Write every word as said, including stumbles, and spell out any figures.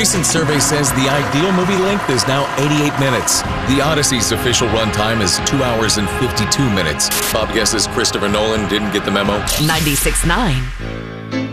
recent survey says the ideal movie length is now eighty-eight minutes. The Odyssey's official runtime is two hours and fifty-two minutes. Bob guesses Christopher Nolan didn't get the memo. ninety-six point nine